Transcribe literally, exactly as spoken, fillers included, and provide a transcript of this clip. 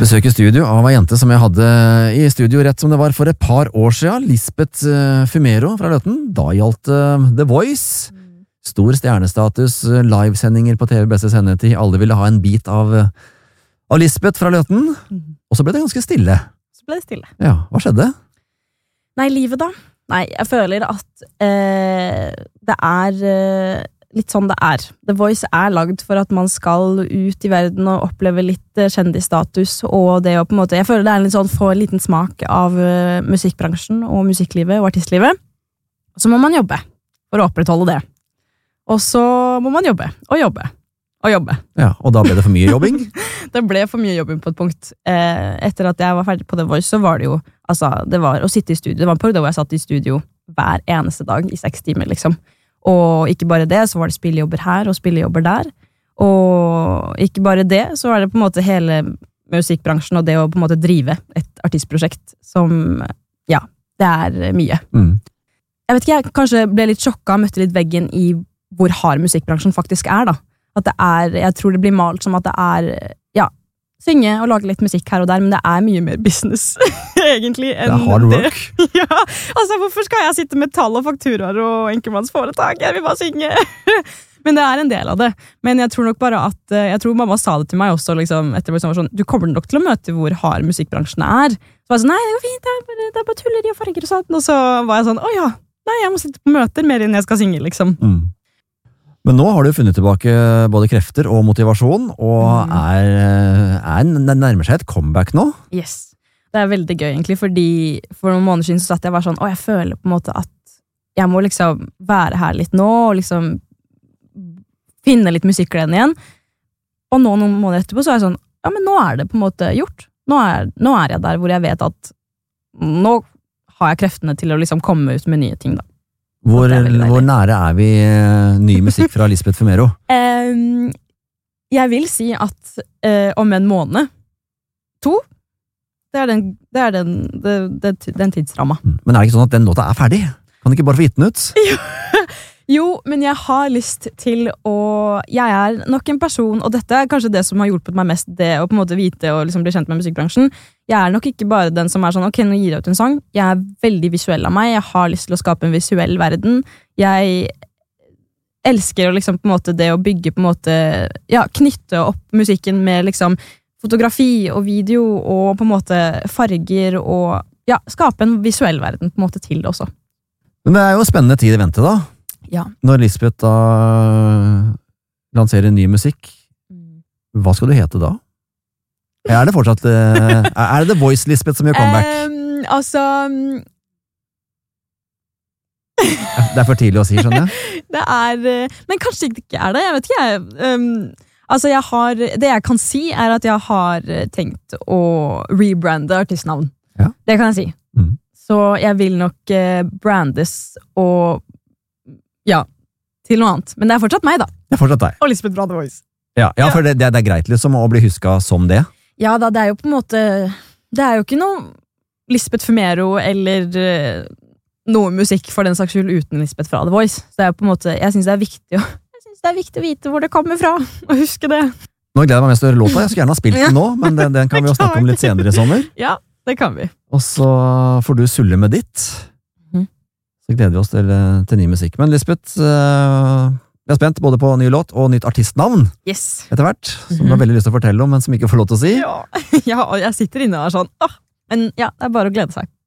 et besøk i studio av en jente som jeg hadde i studio rett som det var for et par år siden, Lisbeth Fumero fra Løten. Da gjaldt uh, The Voice. Stor stjernestatus, livesendinger på T V beste sendetid. Alle ville ha en bit av, av Lisbeth fra Løten. Og så ble det ganske stille. Så ble det stille. Ja, hva skjedde? Nei, livet da? Nei, jeg føler at eh, det er eh, litt sånn det er. The Voice er lagd for at man skal ut i verden og oppleve litt eh, kjendisstatus, og det å på en måte, jeg føler det er en litt sånn få liten smak av eh, musikkbransjen og musikklivet og artistlivet. Så må man jobbe for å opprettholde det. Og så må man jobbe, og jobbe, og jobbe. Ja, og da ble det for mye jobbing? Det ble for mye jobbing på et punkt. Eh, etter at jeg var ferdig på The Voice, så var det jo, altså, det var å sitte i studio. Det var en periode hvor jeg satt i studio hver eneste dag i seks timer, liksom. Og ikke bare det, så var det spillejobber her og spillejobber der. Og ikke bare det, så var det på en måte hele musikkbransjen og det å på en måte drive et artistprosjekt som, ja, det er mye. Mm. Jeg vet ikke, jeg kanskje ble litt sjokka, møtte litt veggen i hvor hard musikkbransjen faktisk er, da. At det er, jeg tror det blir malt som at det er, ja, synge og lage litt musikk her og der, men det er mye mer business, egentlig, enn det. Er hard work. Ja, altså hvorfor skal jeg sitte med tall og fakturaer og enkeltmannsforetak? Jeg vil bare synge. Men det er en del av det. Men jeg tror nok bare at, jeg tror mamma sa det til meg også, liksom, etter det var sånn, du kommer nok til å møte hvor hard musikkbransjen er. Så var jeg sånn, nei, det går fint, det er bare, det er bare tuller i og farger og sånt. Og så var jeg sånn, å ja, nei, jeg må sitte på møter mer enn jeg skal synge, liksom. Mm. Men nå har du funnet tilbake både krefter og motivasjon, og mm. er, er nærmer seg et comeback nå. Yes, det er veldig gøy egentlig, fordi for noen måneder siden så satt jeg bare sånn, å jeg føler på en måte at jeg må liksom være her litt nå, og liksom finne litt musikkgleden igjen. Og nå noen måneder etterpå så er jeg sånn, ja men nå er det på en måte gjort. Nå er, nå er jeg der hvor jeg vet at nå har jeg kreftene til å liksom komme ut med nye ting da. Hvor, hvor nære er vi ny musikk fra Lisbeth Fumero? Um, jeg vil si at uh, om en måned, to, det er den, det er den, det, det, den tidsramma. Men er det ikke sånn at den låta er ferdig? Kan du ikke bare få gitt den ut? Jo, men jeg har lyst til å, jeg er nok en person, og dette er kanskje det som har hjulpet meg mest, det å på en måte vite og liksom bli kjent med musikkbransjen. Jeg er nok ikke bare den som er sånn, ok, nå gir jeg ut en sang. Jeg er veldig visuell av meg, jeg har lyst til å skape en visuell verden. Jeg elsker å liksom på en måte det å bygge på en måte, ja, knytte opp musikken med liksom fotografi og video og på en måte farger og, ja, skape en visuell verden på en måte til det også. Men det er jo spennende tid i vente da. Ja. Når Lisbeth da lanserer ny musikk, hva skal du hete da? Er det fortsatt er det The Voice Lisbeth som gjør comeback? Um, altså Det er for tidlig å si, skjønner jeg. Det er, men kanskje det ikke er det, jeg vet ikke jeg. Um, altså jeg har, det jeg kan si er at jeg har tenkt å rebrande artistnavn. Ja. Det kan jeg si. Mm. Så jeg vil nok uh, brandes og ja, til noe annet. Men det er fortsatt meg da. Det er fortsatt deg. Og Lisbeth fra The Voice. Ja, ja, for det, det er greit liksom å bli husket som det. Ja da, det er jo på en måte, det er jo ikke noe Lisbeth Fumero eller uh, noe musikk for den saks skyld uten Lisbeth fra The Voice. Så det er jo på en måte, jeg synes det er viktig å, jeg synes det er viktig å vite hvor det kommer fra, og huske det. Nå gleder jeg meg mest til å høre låta, jeg skulle gjerne ha spilt den nå, men den, den kan vi jo snakke om litt senere i sommer. Ja, det kan vi. Og så får du sulle med ditt. Så gleder vi oss til, til ny musikk. Men Lisbeth, uh, vi er spent både på ny låt og nytt artistnavn yes. etter hvert, som mm-hmm. du har veldig lyst til å fortelle om, men som ikke får lov til å si. Ja, ja og jeg sitter inne og er sånn, åh, men ja, det er bare å glede seg.